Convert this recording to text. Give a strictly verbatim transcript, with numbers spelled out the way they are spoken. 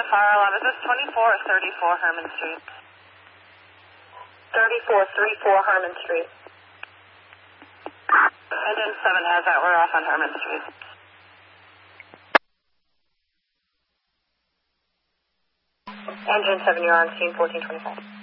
fire alarm. Is this twenty-four or thirty-four Herman Street? thirty-four thirty-four Herman Street. Engine seven has that. We're off on Herman Street. Engine seven, you're on scene fourteen twenty-five.